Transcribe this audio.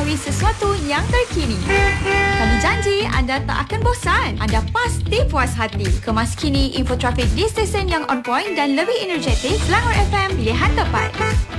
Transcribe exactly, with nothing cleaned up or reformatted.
mengetahui sesuatu yang terkini. Kami janji anda tak akan bosan. Anda pasti puas hati. Kemas kini info trafik di stesen yang on point dan lebih energetik. Selangor F M, pilihan tepat.